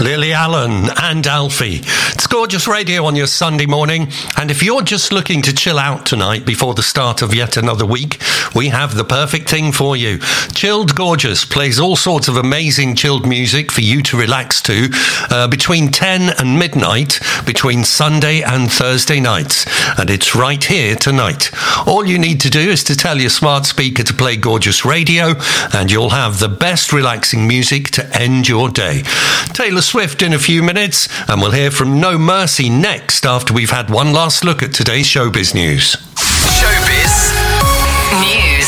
Lily Allen and Alfie. It's Gorgeous Radio on your Sunday morning, and if you're just looking to chill out tonight before the start of yet another week, we have the perfect thing for you. Chilled Gorgeous plays all sorts of amazing chilled music for you to relax to between 10 and midnight, between Sunday and Thursday nights, and it's right here tonight. All you need to do is to tell your smart speaker to play Gorgeous Radio, and you'll have the best relaxing music to end your day. Taylor Swift in a few minutes, and we'll hear from No Mercy next after we've had one last look at today's showbiz news. Showbiz News.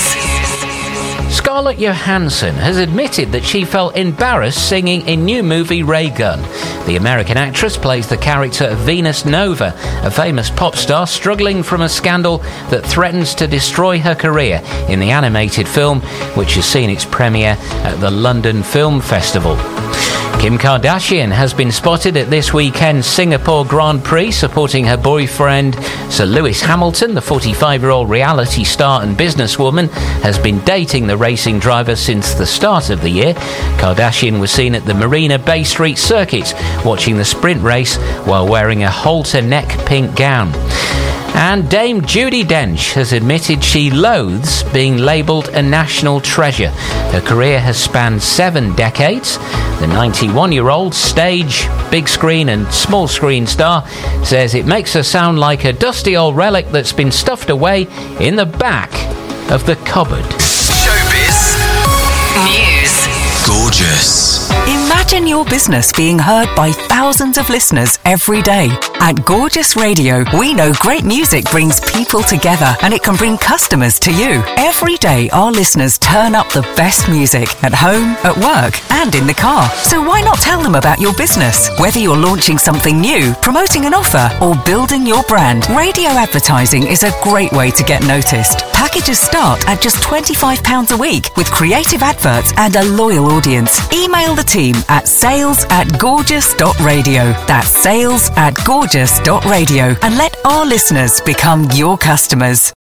Scarlett Johansson has admitted that she felt embarrassed singing in new movie Ray Gun. The American actress plays the character of Venus Nova, a famous pop star struggling from a scandal that threatens to destroy her career in the animated film, which has seen its premiere at the London Film Festival. Kim Kardashian has been spotted at this weekend's Singapore Grand Prix supporting her boyfriend Sir Lewis Hamilton. The 45-year-old reality star and businesswoman has been dating the racing driver since the start of the year. Kardashian was seen at the Marina Bay Street Circuit watching the sprint race while wearing a halter neck pink gown. And Dame Judi Dench has admitted she loathes being labelled a national treasure. Her career has spanned 7 decades. The 91-year-old stage, big screen and small screen star says it makes her sound like a dusty old relic that's been stuffed away in the back of the cupboard. Showbiz News. Gorgeous. Imagine your business being heard by thousands of listeners every day. At Gorgeous Radio, we know great music brings people together and it can bring customers to you. Every day, our listeners turn up the best music at home, at work, and in the car. So why not tell them about your business? Whether you're launching something new, promoting an offer, or building your brand, radio advertising is a great way to get noticed. Packages start at just £25 a week with creative adverts and a loyal audience. Email the team at sales@gorgeous.radio. That's sales@gorgeous.radio, and let our listeners become your customers.